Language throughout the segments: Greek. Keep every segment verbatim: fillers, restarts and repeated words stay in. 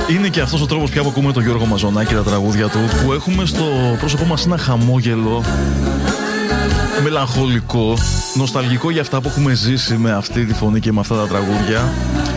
Είναι και αυτός ο τρόπος πια που ακούμε τον Γιώργο Μαζονάκη, τα τραγούδια του, που έχουμε στο πρόσωπό μας ένα χαμόγελο μελαγχολικό, νοσταλγικό για αυτά που έχουμε ζήσει με αυτή τη φωνή και με αυτά τα τραγούδια.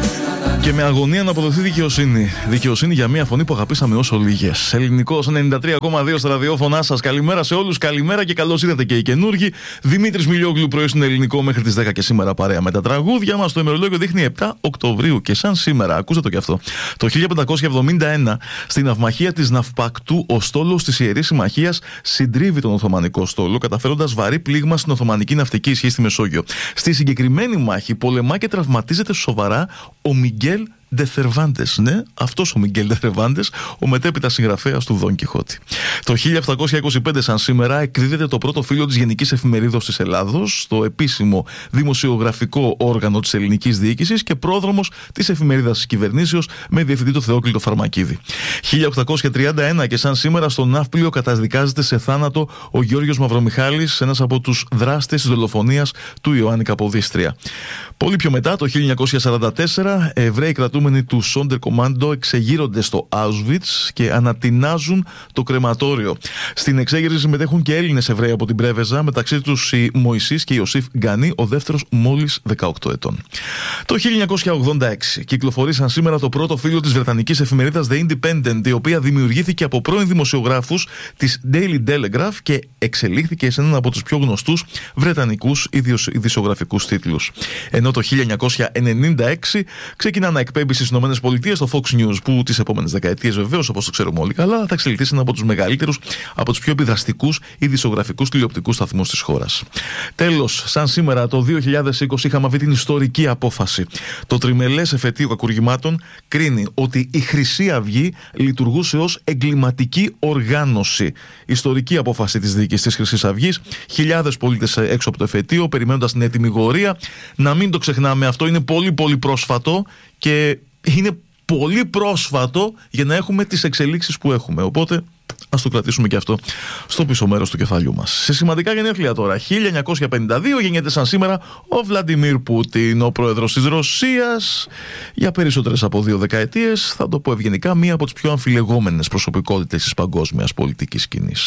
Και με αγωνία να αποδοθεί δικαιοσύνη. Δικαιοσύνη για μια φωνή που αγαπήσαμε όσο λίγες. Ελληνικός ενενήντα τρία κόμμα δύο στα ραδιόφωνά σας. Καλημέρα σε όλους, καλημέρα και καλώς ήρθατε και οι καινούργοι. Δημήτρης Μιλιόγλου, πρωί στην Ελληνικό μέχρι τις δέκα και σήμερα παρέα με τα τραγούδια μας. Το ημερολόγιο δείχνει επτά Οκτωβρίου και σαν σήμερα, ακούστε το κι αυτό. Το χίλια πεντακόσια εβδομήντα ένα, στην ναυμαχία της Ναυπακτού, ο στόλος της Ιερής Συμμαχίας συντρίβει τον Οθωμανικό στόλο, καταφέροντας βαρύ πλήγμα στην Οθωμανική ναυτική ισχύ στη Μεσόγειο. Στη συγκεκριμένη μάχη πολεμά και τραυματίζεται σοβαρά ο Μιγγέλ Ντε Θερβάντες, ναι, αυτός ο Μιγγέλ Ντε Θερβάντες, ο μετέπειτα συγγραφέας του Δον Κιχώτη. Το χίλια επτακόσια είκοσι πέντε, σαν σήμερα, εκδίδεται το πρώτο φύλλο της Γενικής Εφημερίδος της Ελλάδος, το επίσημο δημοσιογραφικό όργανο της ελληνικής διοίκησης και πρόδρομος της εφημερίδας της κυβερνήσεως, με διευθυντή το Θεόκλητο Φαρμακίδη. χίλια οκτακόσια τριάντα ένα, και σαν σήμερα, στο Ναύπλιο καταδικάζεται σε θάνατο ο Γιώργος Μαυρομιχάλης, ένας από τους δράστες της δολοφονίας του Ιωάννη Καποδίστρια. Πολύ πιο μετά, το χίλια εννιακόσια σαράντα τέσσερα, Εβραίοι κρατούμενοι του Σόντερ Κομάντο εξεγείρονται στο Auschwitz και ανατινάζουν το κρεματόριο. Στην εξέγερση συμμετέχουν και Έλληνες Εβραίοι από την Πρέβεζα, μεταξύ τους η Μωυσής και η Ιωσήφ Γκανή, ο δεύτερος μόλις δεκαοκτώ ετών. Το χίλια εννιακόσια ογδόντα έξι κυκλοφορεί σαν σήμερα το πρώτο φύλλο της βρετανικής εφημερίδας The Independent, η οποία δημιουργήθηκε από πρώην δημοσιογράφους της Daily Telegraph και εξελίχθηκε σε έναν από τους πιο γνωστούς βρετανικούς ειδησιογραφικούς τίτλους. Ενώ το χίλια εννιακόσια ενενήντα έξι ξεκινά να εκπέμπει στις ΗΠΑ το Fox News, που τις επόμενες δεκαετίες, βεβαίως, όπως το ξέρουμε όλοι καλά, θα εξελιχθεί σε ένα από τους μεγαλύτερους, από τους πιο επιδραστικούς ειδησιογραφικούς τηλεοπτικούς σταθμούς της χώρας. Τέλος, σαν σήμερα το δύο χιλιάδες είκοσι, είχαμε αυτή την ιστορική απόφαση. Το τριμελές εφετείο κακουργημάτων κρίνει ότι η Χρυσή Αυγή λειτουργούσε ως εγκληματική οργάνωση. Ιστορική απόφαση της δίκης της Χρυσής Αυγής. Χιλιάδες πολίτες έξω από το εφετείο, περιμένοντας την έτοιμη γορεία. Να μην το ξεχνάμε, αυτό είναι πολύ πολύ πρόσφατο και είναι πολύ πρόσφατο για να έχουμε τις εξελίξεις που έχουμε. Οπότε ας το κρατήσουμε και αυτό στο πίσω μέρος του κεφαλιού μας. Σε σημαντικά γενέθλια τώρα. χίλια εννιακόσια πενήντα δύο γεννιέται σαν σήμερα ο Βλαντιμίρ Πούτιν, ο πρόεδρος της Ρωσίας. Για περισσότερες από δύο δεκαετίες, θα το πω ευγενικά, μία από τις πιο αμφιλεγόμενες προσωπικότητες της παγκόσμιας πολιτικής σκηνής.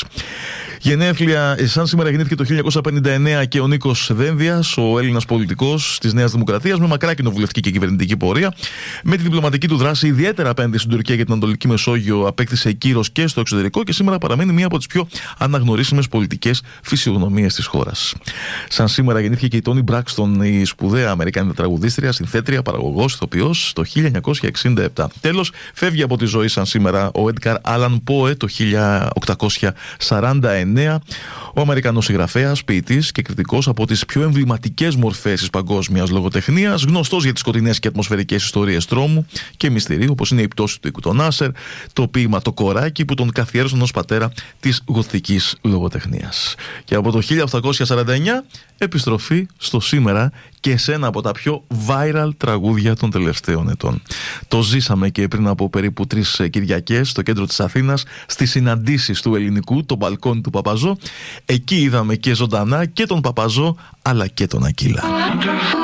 Γενέθλια, σαν σήμερα γεννήθηκε το χίλια εννιακόσια πενήντα εννέα και ο Νίκος Δένδιας, ο Έλληνας πολιτικός της Νέας Δημοκρατίας, με μακρά κοινοβουλευτική και κυβερνητική πορεία. Με τη διπλωματική του δράση, ιδιαίτερα απέναντι στην Τουρκία και την Ανατολική Μεσόγειο, απέκτησε κύρος και στο εξωτερικό και σήμερα παραμένει μία από τις πιο αναγνωρίσιμες πολιτικές φυσιογνωμίες της χώρας. Σαν σήμερα γεννήθηκε και η Τόνι Μπράκστον, η σπουδαία Αμερικάνικη τραγουδίστρια, συνθέτρια, παραγωγός, ηθοποιός, το χίλια εννιακόσια εξήντα επτά. Τέλος, φεύγει από τη ζωή σαν σήμερα ο Έντγκαρ Άλαν Πόε το χίλια οκτακόσια σαράντα εννέα, ο Αμερικανός συγγραφέας, ποιητής και κριτικός από τις πιο εμβληματικές μορφές της παγκόσμιας λογοτεχνίας, γνωστός για τις σκοτεινές και ατμοσφαιρικές ιστορίες τρόμου και μυστηρίου, όπως είναι η πτώση του οίκου των Άσερ, το ποίημα «Το κοράκι» που τον καθιέρωσαν ως πατέρα της γοθικής λογοτεχνίας. Και από το χίλια οκτακόσια σαράντα εννέα επιστροφή στο σήμερα και σε ένα από τα πιο viral τραγούδια των τελευταίων ετών. Το ζήσαμε και πριν από περίπου τρεις Κυριακές στο κέντρο της Αθήνας, στις συναντήσεις του Ελληνικού, το μπαλκόνι του Παπαζό. Εκεί είδαμε και ζωντανά και τον Παπαζό αλλά και τον Ακύλα.